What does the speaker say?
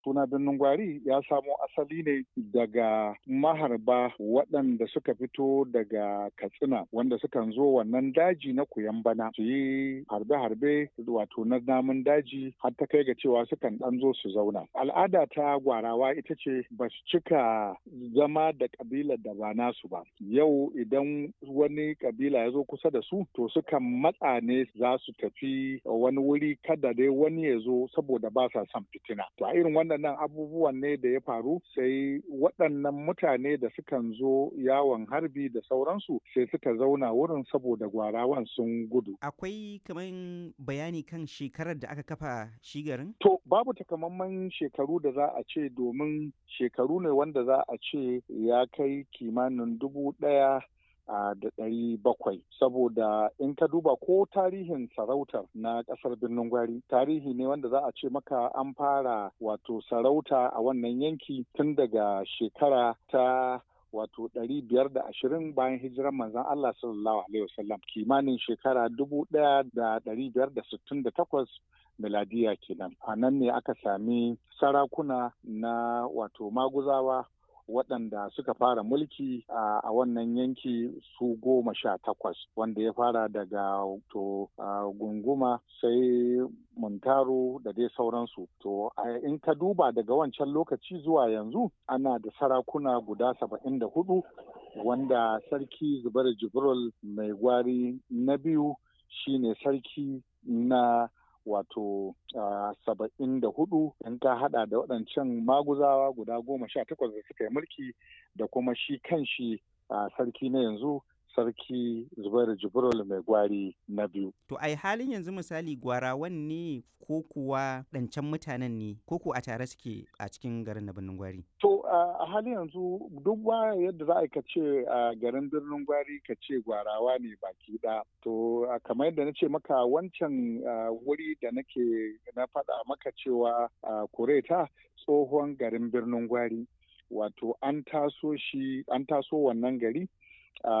suna birnin gwari ya samo asali ne daga maharba waɗanda suka fito daga Katsina wanda sukan zo wannan daji na Kuyambana su yi harbe-harbe wato na namun daji har ta kai ga cewa sukan ɗan zo su zauna. Al'ada ta gwarawa ita ce ba su cika zama da ƙabilar da ba nasu ba. Yau idan wani ƙabila ya zo kusa da su to sukan matsa ne za su tafi wani wuri kada dai wani ya zo saboda ba sa son fitina. To a irin waɗannan abubuwan ne da ya faru sai waɗannan mutane da sukan zo yawon harbi da sauransu sai suka zauna wurin saboda gwarawan sun gudu. Akwai kaman bayani kan shekarar da aka kafa shi garin? To babu takamaiman shekaru da za a ce domin shekaru ne wanda za a ce ya kai kimanin 1700 saboda in ka duba ko tarihin sarautar na ƙasar birnin gwari tarihi ne wanda za a ce maka an fara wato sarauta a wannan yanki tun daga shekara ta wato 520 bayan hijirar manzon Allah sallallahu alaihi wasallam kimanin shekara 1568 miladiya kenan. A nan ne aka sami sarakuna na wato maguzawa waɗanda suka fara mulki a wannan yanki su 18 wanda ya fara daga gunguma sai muntaro da dai sauransu. To in ka duba daga wancan lokaci zuwa yanzu ana da sarakuna guda 74 wanda sarki Zubair Jibril mai gwari na biyu shine sarki na wato 74 in ka hada da waɗancan maguzawa guda 18 da suka yi mulki da kuma shi kanshi sarki na yanzu sarki Zubairu Jibril mai gwari na biyu. To ai halin yanzu misali gwarawan ne ko kuwa ɗancan mutanen ne ko ku a tare suke a cikin garin na birnin gwari? To a halin yanzu duk ba yadda za a ka ce a garin birnin gwari ka ce gwarawa ne baki ɗaya. To kamar yadda na ce maka wancan wuri da na faɗa maka cewa Kureta tsohon garin birnin gwari wato an taso wannan gari